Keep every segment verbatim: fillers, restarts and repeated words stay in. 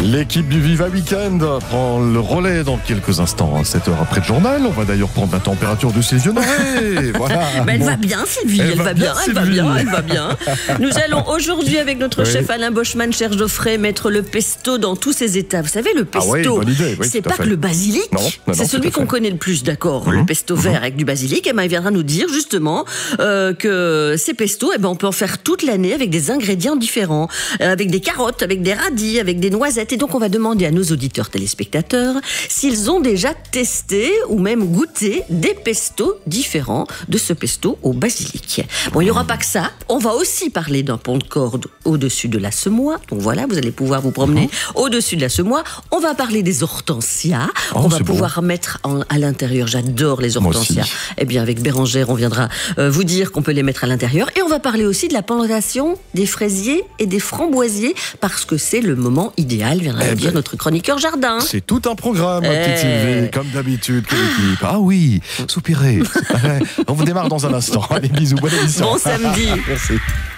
L'équipe du Viva Weekend prend le relais dans quelques instants, sept heures après le journal. On va d'ailleurs prendre la température de ses yeux. Voilà. Mais elle bon. va bien, Sylvie. Elle, Elle va va bien, bien, elle va Sylvie. bien, elle va bien. Nous allons aujourd'hui, avec notre Oui. chef Alain Boschman, cher Geoffrey, mettre le pesto dans tous ses états. Vous savez, le pesto, Ah oui, bonne idée, oui, c'est tout à pas fait. que le basilic, Non, non, non, c'est tout celui à fait. qu'on connaît le plus, d'accord. Mmh. Le pesto vert avec du basilic. Et ben, il viendra nous dire justement euh, que ces pestos, eh ben, on peut en faire toute l'année avec des ingrédients différents, euh, avec des carottes, avec des radis, avec des noisettes. Et donc, on va demander à nos auditeurs téléspectateurs s'ils ont déjà testé ou même goûté des pestos différents de ce pesto au basilic. Bon, il n'y aura pas que ça. On va aussi parler d'un pont de corde au-dessus de la semois. Donc voilà, vous allez pouvoir vous promener mmh. au-dessus de la semois. On va parler des hortensias. Oh, on va c'est pouvoir beau. mettre en, à l'intérieur. J'adore les hortensias. Eh bien, avec Bérangère, on viendra euh, vous dire qu'on peut les mettre à l'intérieur. Et on va parler aussi de la plantation des fraisiers et des framboisiers parce que c'est le moment idéal, viendra Eh nous dire ben, notre chroniqueur jardin. C'est tout un programme, ma petite Eh. Sylvie, comme d'habitude, quelle équipe. Ah oui, soupirez. On vous démarre dans un instant. Allez, bisous, bonne émission. Bon samedi. Merci.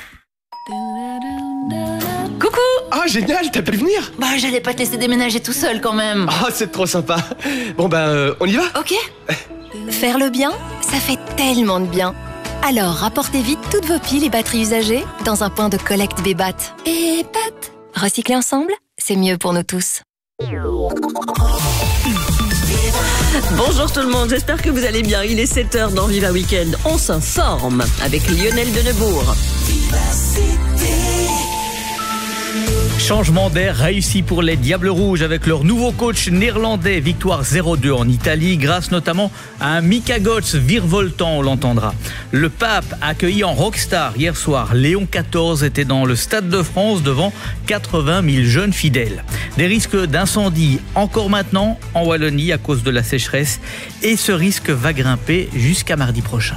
Coucou! Ah, génial, t'as pu venir? Bah, j'allais pas te laisser déménager tout seul quand même. Ah, c'est trop sympa. Bon, ben, euh, on y va? Ok. Faire le bien, ça fait tellement de bien. Alors, rapportez vite toutes vos piles et batteries usagées dans un point de collecte Bébat. Bébat. Recycler ensemble, c'est mieux pour nous tous. Bonjour tout le monde, j'espère que vous allez bien. Il est sept heures dans Viva Weekend. On s'informe avec Lionel Denebourg. Changement d'air réussi pour les Diables Rouges avec leur nouveau coach néerlandais. Victoire zéro deux en Italie grâce notamment à un Mika Götze virevoltant, on l'entendra. Le Pape accueilli en rockstar hier soir. Léon quatorze était dans le Stade de France devant quatre-vingt mille jeunes fidèles. Des risques d'incendie encore maintenant en Wallonie à cause de la sécheresse et ce risque va grimper jusqu'à mardi prochain.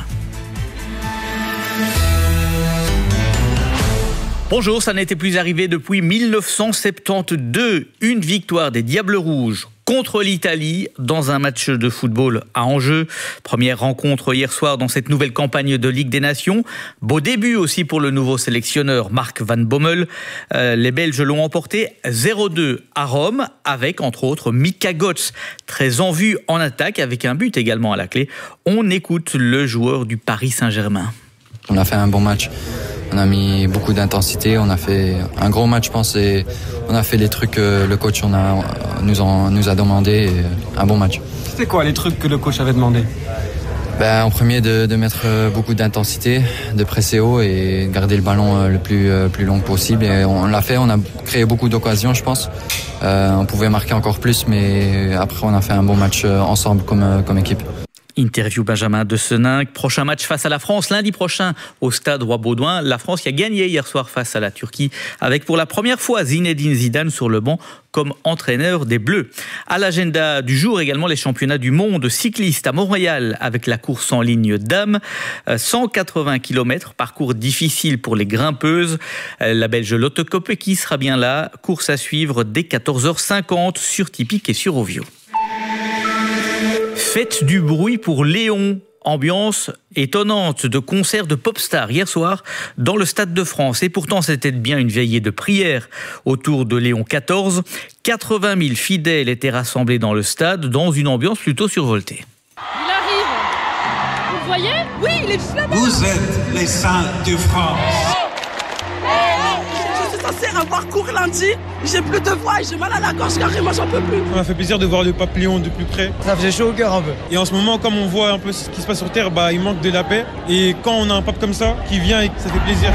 Bonjour, ça n'était plus arrivé depuis mille neuf cent soixante-douze. Une victoire des Diables Rouges contre l'Italie dans un match de football à Angers. Première rencontre hier soir dans cette nouvelle campagne de Ligue des Nations. Beau début aussi pour le nouveau sélectionneur Mark Van Bommel. Euh, les Belges l'ont emporté zéro deux à Rome avec entre autres Mika Götze, très en vue en attaque avec un but également à la clé. On écoute le joueur du Paris Saint-Germain. On a fait un bon match. On a mis beaucoup d'intensité, on a fait un gros match, je pense, et on a fait les trucs que le coach on a, nous, en, nous a demandé, et un bon match. C'était quoi les trucs que le coach avait demandé? Ben, en premier, de, de mettre beaucoup d'intensité, de presser haut et garder le ballon le plus, plus long possible. Et on l'a fait, on a créé beaucoup d'occasions, je pense. Euh, on pouvait marquer encore plus, mais après on a fait un bon match ensemble comme, comme équipe. Interview Benjamin de Seninck. Prochain match face à la France lundi prochain au stade Roi-Baudouin. La France qui a gagné hier soir face à la Turquie avec pour la première fois Zinedine Zidane sur le banc comme entraîneur des Bleus. À l'agenda du jour également les championnats du monde cycliste à Montréal avec la course en ligne dames. cent quatre-vingts kilomètres, parcours difficile pour les grimpeuses. La Belge Lotte Kopecky sera bien là. Course à suivre dès quatorze heures cinquante sur Tipic et sur Ovio. Faites du bruit pour Léon. Ambiance étonnante de concert de pop-stars hier soir dans le Stade de France. Et pourtant, c'était bien une veillée de prière autour de Léon quatorze. quatre-vingt mille fidèles étaient rassemblés dans le stade dans une ambiance plutôt survoltée. Il arrive. Vous le voyez? Oui, il est juste là-bas. Vous êtes les saints de France. Je suis censée avoir cours lundi, j'ai plus de voix et j'ai mal à la gorge carrément, j'en peux plus. Ça m'a fait plaisir de voir le pape Léon de plus près. Ça faisait chaud au cœur un peu. Et en ce moment, comme on voit un peu ce qui se passe sur Terre, bah, il manque de la paix. Et quand on a un pape comme ça qui vient, et ça fait plaisir.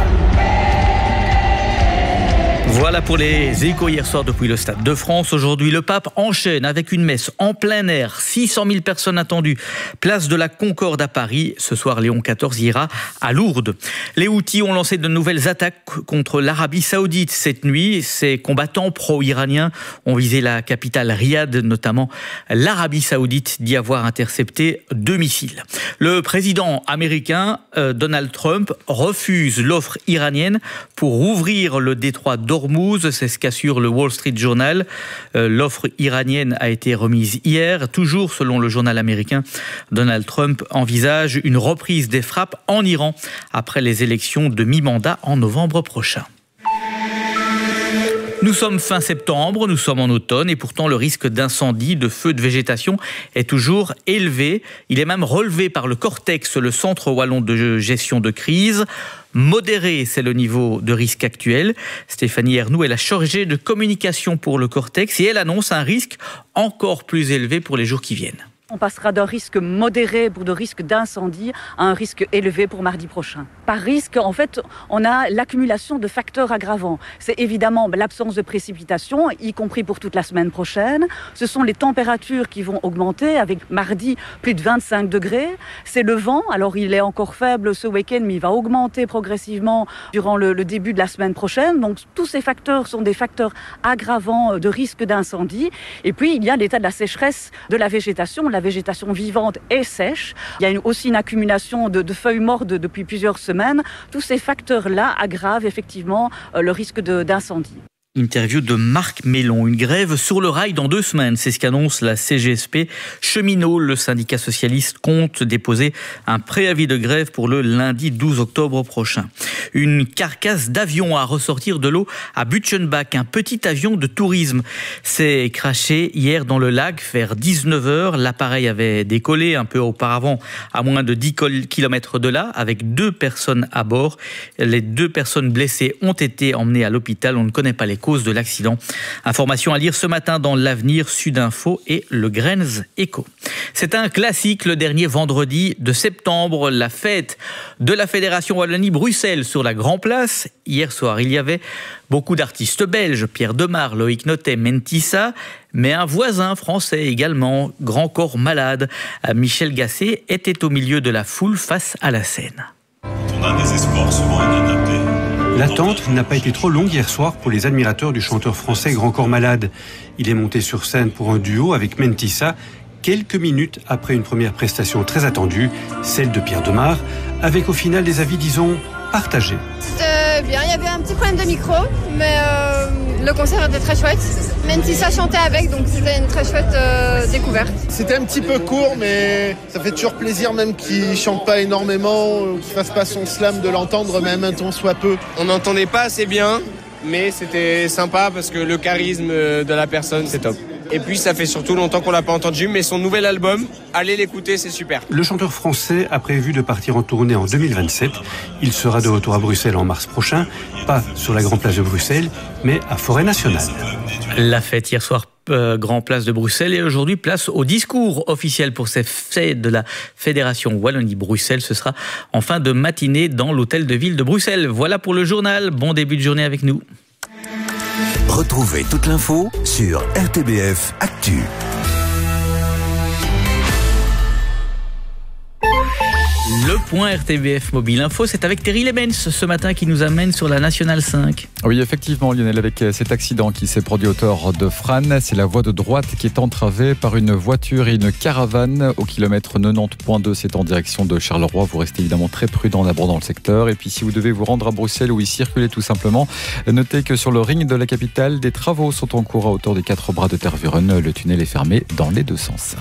Voilà pour les échos hier soir depuis le Stade de France. Aujourd'hui, le pape enchaîne avec une messe en plein air. six cent mille personnes attendues. Place de la Concorde à Paris. Ce soir, Léon quatorze ira à Lourdes. Les Houthis ont lancé de nouvelles attaques contre l'Arabie Saoudite cette nuit. Ces combattants pro-iraniens ont visé la capitale Riyad, notamment. L'Arabie Saoudite dit avoir intercepté deux missiles. Le président américain euh, Donald Trump refuse l'offre iranienne pour ouvrir le détroit d'Ormuz. C'est ce qu'assure le Wall Street Journal. Euh, l'offre iranienne a été remise hier. Toujours selon le journal américain, Donald Trump envisage une reprise des frappes en Iran après les élections de mi-mandat en novembre prochain. Nous sommes fin septembre, nous sommes en automne et pourtant le risque d'incendie, de feu de végétation est toujours élevé. Il est même relevé par le Cortex, le Centre wallon de gestion de crise. Modéré, c'est le niveau de risque actuel. Stéphanie Ernoult est la chargée de communication pour le Cortex et elle annonce un risque encore plus élevé pour les jours qui viennent. On passera d'un risque modéré pour de risque d'incendie à un risque élevé pour mardi prochain. Par risque, en fait, on a l'accumulation de facteurs aggravants. C'est évidemment l'absence de précipitations, y compris pour toute la semaine prochaine. Ce sont les températures qui vont augmenter, avec mardi plus de vingt-cinq degrés. C'est le vent, alors il est encore faible ce week-end, mais il va augmenter progressivement durant le, le début de la semaine prochaine. Donc tous ces facteurs sont des facteurs aggravants de risque d'incendie. Et puis il y a l'état de la sécheresse de la végétation. La végétation vivante est sèche. Il y a une, aussi une accumulation de, de feuilles mortes de, depuis plusieurs semaines. Tous ces facteurs-là aggravent effectivement euh, le risque de, d'incendie. Interview de Marc Mélon. Une grève sur le rail dans deux semaines, c'est ce qu'annonce la C G S P. Cheminots, le syndicat socialiste, compte déposer un préavis de grève pour le lundi douze octobre prochain. Une carcasse d'avion à ressortir de l'eau à Butchenbach, un petit avion de tourisme, s'est crashé hier dans le lac vers dix-neuf heures. L'appareil avait décollé un peu auparavant à moins de dix kilomètres de là avec deux personnes à bord. Les deux personnes blessées ont été emmenées à l'hôpital. On ne connaît pas les causes de l'accident. Information à lire ce matin dans l'Avenir, Sudinfo et le Grains Echo. C'est un classique, le dernier vendredi de septembre, la fête de la Fédération Wallonie-Bruxelles sur la Grand Place. Hier soir, il y avait beaucoup d'artistes belges, Pierre Demar, Loïc Notet, Mentissa, mais un voisin français également, Grand Corps Malade. Michel Gasset était au milieu de la foule face à la scène. On a des espoirs souvent inadaptés. L'attente n'a pas été trop longue hier soir pour les admirateurs du chanteur français Grand Corps Malade. Il est monté sur scène pour un duo avec Mentissa, quelques minutes après une première prestation très attendue, celle de Pierre Demar, avec au final des avis, disons, partagés. C'était bien, il y avait un petit problème de micro, mais euh, le concert était très chouette. Mentissa chantait avec, donc c'était une très chouette euh, découverte. C'était un petit peu court, mais ça fait toujours plaisir, même qu'il chante pas énormément, ou qu'il fasse pas son slam, de l'entendre, même un ton soit peu. On n'entendait pas assez bien, mais c'était sympa parce que le charisme de la personne, c'est top. Et puis ça fait surtout longtemps qu'on l'a pas entendu, mais son nouvel album, allez l'écouter, c'est super. Le chanteur français a prévu de partir en tournée en deux mille vingt-sept. Il sera de retour à Bruxelles en mars prochain, pas sur la Grande Place de Bruxelles, mais à Forêt Nationale. La fête hier soir, euh, Grand Place de Bruxelles, et aujourd'hui place au discours officiel pour ces fêtes de la Fédération Wallonie-Bruxelles. Ce sera en fin de matinée dans l'hôtel de ville de Bruxelles. Voilà pour le journal. Bon début de journée avec nous. Retrouvez toute l'info sur R T B F Actu. Le point R T B F Mobile Info, c'est avec Terry Lebens ce matin qui nous amène sur la Nationale cinq. Oui, effectivement, Lionel, avec cet accident qui s'est produit au tort de Frasnes, c'est la voie de droite qui est entravée par une voiture et une caravane au kilomètre quatre-vingt-dix virgule deux. C'est en direction de Charleroi. Vous restez évidemment très prudent en abordant le secteur. Et puis, si vous devez vous rendre à Bruxelles ou y circuler tout simplement, notez que sur le ring de la capitale, des travaux sont en cours à hauteur des quatre bras de Tervuren. Le tunnel est fermé dans les deux sens.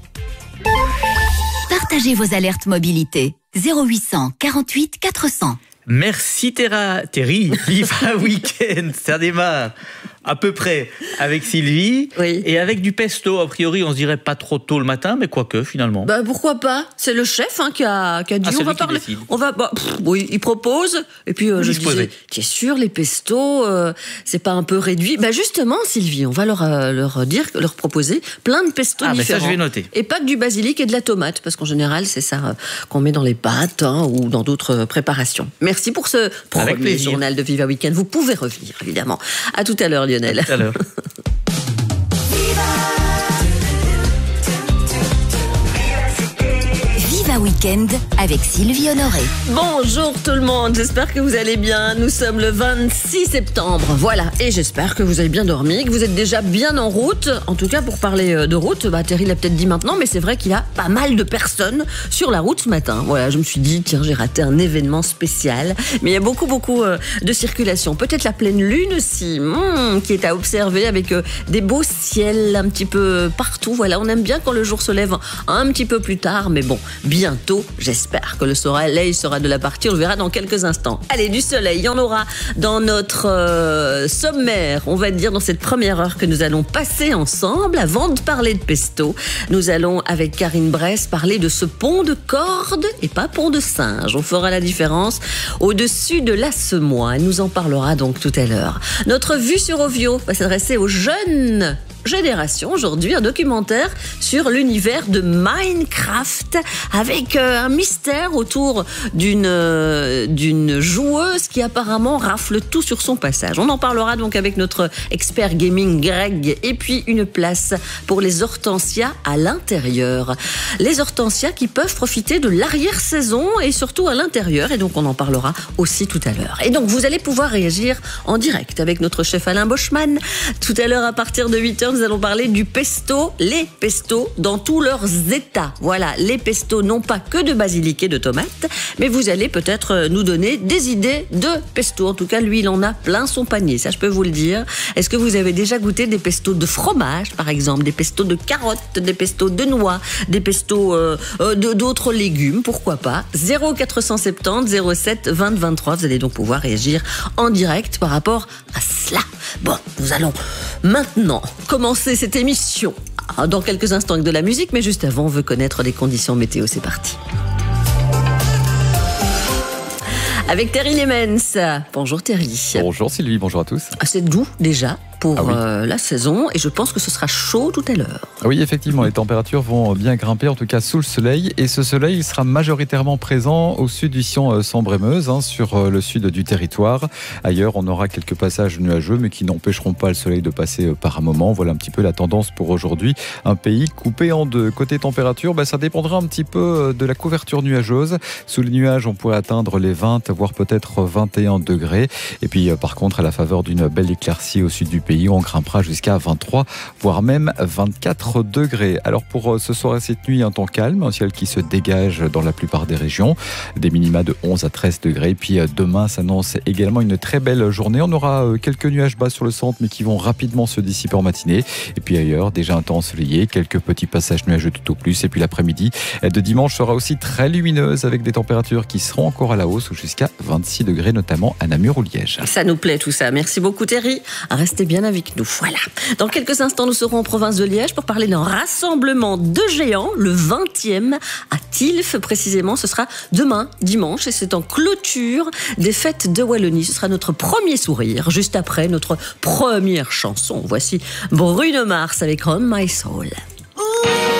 Partagez vos alertes mobilité. zéro huit cent quarante-huit quatre cents. Merci Terra, Terry. Viva Week-end. Ça démarre à peu près avec Sylvie oui. et avec du pesto. A priori, on se dirait pas trop tôt le matin, mais quoique finalement. Bah pourquoi pas? C'est le chef hein, qui, a, qui a dit ah, on va parler. Décide. On va. Bah, pff, oui, il propose. Et puis euh, je disais, tu es sûr les pestos, euh, c'est pas un peu réduit? Bah justement, Sylvie, on va leur euh, leur dire, leur proposer plein de pestos ah, différents. Mais ça, je vais noter. Et pas que du basilic et de la tomate, parce qu'en général, c'est ça euh, qu'on met dans les pâtes hein, ou dans d'autres euh, préparations. Merci pour ce premier journal de Viva Week-end. Vous pouvez revenir évidemment. À tout à l'heure, Lionel. À tout à l'heure. Viva Week-end avec Sylvie Honoré. Bonjour tout le monde, j'espère que vous allez bien. Nous sommes le vingt-six septembre, voilà. Et j'espère que vous avez bien dormi, que vous êtes déjà bien en route. En tout cas, pour parler de route, bah, Terry l'a peut-être dit maintenant, mais c'est vrai qu'il y a pas mal de personnes sur la route ce matin. Voilà, je me suis dit, tiens, j'ai raté un événement spécial. Mais il y a beaucoup, beaucoup euh, de circulation. Peut-être la pleine lune aussi, hmm, qui est à observer avec euh, des beaux ciels un petit peu partout. Voilà, on aime bien quand le jour se lève un petit peu plus tard, mais bon, bientôt. bientôt. J'espère que le soleil sera de la partie. On le verra dans quelques instants. Allez, du soleil, il y en aura dans notre euh, sommaire, on va dire dans cette première heure que nous allons passer ensemble. Avant de parler de pesto, nous allons avec Karine Bress parler de ce pont de corde et pas pont de singe. On fera la différence au-dessus de la semois. Elle nous en parlera donc tout à l'heure. Notre vue sur Ovio va s'adresser aux jeunes génération. Aujourd'hui, un documentaire sur l'univers de Minecraft avec euh, un mystère autour d'une euh, d'une joueuse qui apparemment rafle tout sur son passage. On en parlera donc avec notre expert gaming Greg, et puis une place pour les hortensias à l'intérieur. Les hortensias qui peuvent profiter de l'arrière-saison et surtout à l'intérieur, et donc on en parlera aussi tout à l'heure. Et donc vous allez pouvoir réagir en direct avec notre chef Alain Boschman. Tout à l'heure à partir de huit heures, nous allons parler du pesto, les pestos dans tous leurs états. Voilà, les pestos non pas que de basilic et de tomates, mais vous allez peut-être nous donner des idées de pesto. En tout cas, lui, il en a plein son panier, ça je peux vous le dire. Est-ce que vous avez déjà goûté des pestos de fromage, par exemple, des pestos de carottes, des pestos de noix, des pestos euh, euh, de, d'autres légumes, pourquoi pas. zéro quatre cent soixante-dix zéro sept vingt vingt-trois, vous allez donc pouvoir réagir en direct par rapport à cela. Bon, nous allons maintenant commencer cette émission dans quelques instants avec de la musique, mais juste avant, on veut connaître les conditions météo. C'est parti. Avec Terry Lemens. Bonjour Terry. Bonjour Sylvie, bonjour à tous. C'est doux déjà pour ah oui. euh, la saison, et je pense que ce sera chaud tout à l'heure. Oui, effectivement, les températures vont bien grimper, en tout cas sous le soleil, et ce soleil il sera majoritairement présent au sud du sillon Sambre-et-Meuse, hein, sur le sud du territoire. Ailleurs, on aura quelques passages nuageux, mais qui n'empêcheront pas le soleil de passer par un moment. Voilà un petit peu la tendance pour aujourd'hui. Un pays coupé en deux. Côté température, bah, ça dépendra un petit peu de la couverture nuageuse. Sous les nuages, on pourrait atteindre les vingt, voire peut-être vingt et un degrés. Et puis, par contre, à la faveur d'une belle éclaircie au sud du pays, on grimpera jusqu'à vingt-trois, voire même vingt-quatre degrés. Alors pour ce soir et cette nuit, un temps calme, un ciel qui se dégage dans la plupart des régions, des minima de onze à treize degrés. Puis demain s'annonce également une très belle journée. On aura quelques nuages bas sur le centre, mais qui vont rapidement se dissiper en matinée. Et puis ailleurs, déjà un temps ensoleillé, quelques petits passages nuageux tout au plus. Et puis l'après-midi de dimanche sera aussi très lumineuse, avec des températures qui seront encore à la hausse, jusqu'à vingt-six degrés, notamment à Namur ou Liège. Ça nous plaît tout ça. Merci beaucoup Terry. Restez bien avec nous. Voilà. Dans quelques instants, nous serons en province de Liège pour parler d'un rassemblement de géants, le vingtième à Tilf précisément. Ce sera demain, dimanche, et c'est en clôture des fêtes de Wallonie. Ce sera notre premier sourire, juste après notre première chanson. Voici Bruno Mars avec On My Soul.